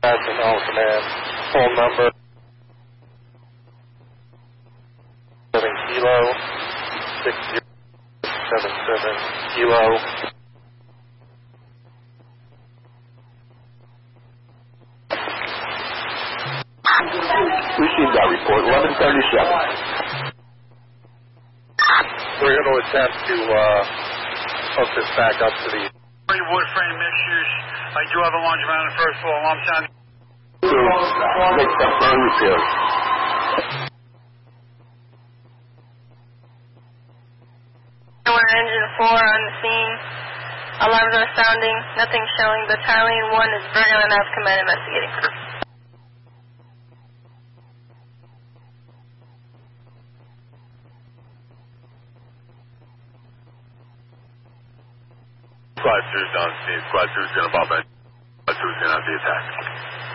Passing all command. Phone number 7 Kilo 6077 Kilo. Received that report, 1137. We're going to attempt to hook this back up to the wood frame mixtures. I do have a laundromat on the first floor. Alarm sound. To make some burn repairs. We're engine 4 on the scene. Alarms are sounding. Nothing showing. Battalion 1 is Virgin and Nav Command investigating. Squad 2's on scene. Squad 2's going to bomb it. Squad 2's going to have the attack.